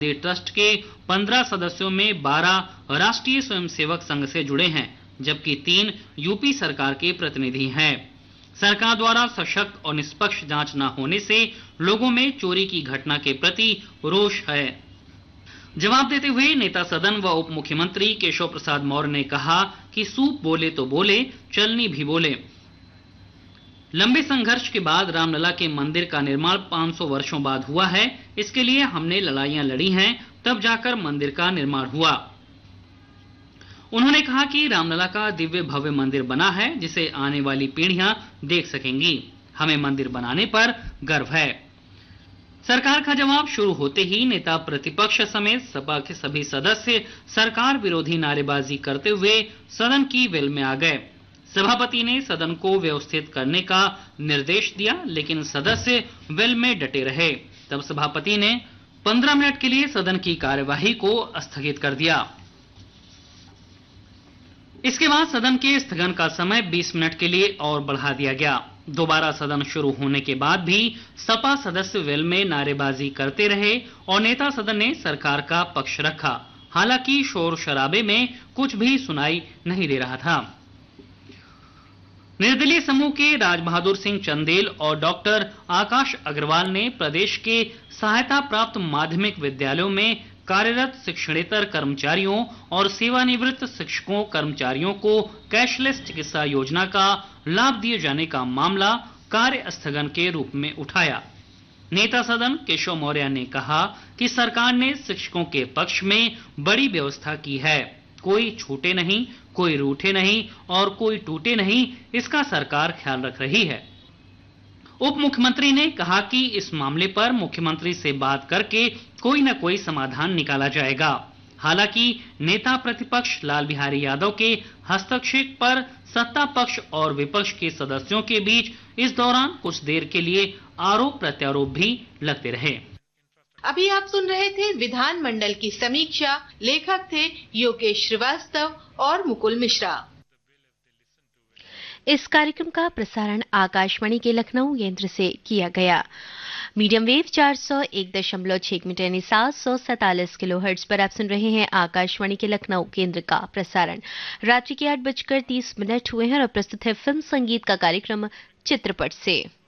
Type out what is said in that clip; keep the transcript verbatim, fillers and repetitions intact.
Trust के पंद्रह सदस्यों में बारह राष्ट्रीय स्वयंसेवक संघ से जुड़े हैं, जबकि तीन यूपी सरकार के प्रतिनिधि हैं। सरकार द्वारा सशक्त और निष्पक्ष जांच न होने से लोगों में चोरी की घटना के प्रति रोष है। जवाब देते हुए नेता सदन व उप मुख्यमंत्री केशव प्रसाद मौर्य ने कहा कि सूप बोले तो बोले, चलनी भी बोले। लंबे संघर्ष के बाद रामलला के मंदिर का निर्माण पाँच सौ वर्षों बाद हुआ है। इसके लिए हमने लड़ाइयां लड़ी हैं, तब जाकर मंदिर का निर्माण हुआ। उन्होंने कहा कि रामलला का दिव्य भव्य मंदिर बना है, जिसे आने वाली पीढ़ियां देख सकेंगी। हमें मंदिर बनाने पर गर्व है। सरकार का जवाब शुरू होते ही नेता प्रतिपक्ष समेत सपा के सभी सदस्य सरकार विरोधी नारेबाजी करते हुए सदन की वेल में आ गए। सभापति ने सदन को व्यवस्थित करने का निर्देश दिया, लेकिन सदस्य वेल में डटे रहे। तब सभापति ने पंद्रह मिनट के लिए सदन की कार्यवाही को स्थगित कर दिया। इसके बाद सदन के स्थगन का समय बीस मिनट के लिए और बढ़ा दिया गया। दोबारा सदन शुरू होने के बाद भी सपा सदस्य वेल में नारेबाजी करते रहे और नेता सदन ने सरकार का पक्ष रखा। हालांकि शोर शराबे में कुछ भी सुनाई नहीं दे रहा था। निर्दलीय समूह के राज बहादुर सिंह चंदेल और डॉक्टर आकाश अग्रवाल ने प्रदेश के सहायता प्राप्त माध्यमिक विद्यालयों में कार्यरत शिक्षणेतर कर्मचारियों और सेवानिवृत्त शिक्षकों कर्मचारियों को कैशलेस चिकित्सा योजना का लाभ दिए जाने का मामला कार्य स्थगन के रूप में उठाया। नेता सदन केशव मौर्य ने कहा कि सरकार ने शिक्षकों के पक्ष में बड़ी व्यवस्था की है। कोई छूटे नहीं, कोई रूठे नहीं और कोई टूटे नहीं, इसका सरकार ख्याल रख रही है। उप मुख्यमंत्री ने कहा कि इस मामले पर मुख्यमंत्री से बात करके कोई न कोई समाधान निकाला जाएगा। हालांकि नेता प्रतिपक्ष लाल बिहारी यादव के हस्तक्षेप पर सत्ता पक्ष और विपक्ष के सदस्यों के बीच इस दौरान कुछ देर के लिए आरोप प्रत्यारोप भी लगते रहे। अभी आप सुन रहे थे विधानमंडल की समीक्षा। लेखक थे योगेश श्रीवास्तव और मुकुल मिश्रा। इस कार्यक्रम का प्रसारण आकाशवाणी के लखनऊ केंद्र से किया गया। मीडियम वेव चार सौ एक दशमलव छह मीटर यानी सात सौ सैतालीस किलो हर्ट्ज पर आप सुन रहे हैं आकाशवाणी के लखनऊ केंद्र का प्रसारण। रात्रि के आठ बजकर तीस मिनट हुए हैं और प्रस्तुत है फिल्म संगीत का कार्यक्रम चित्रपट से।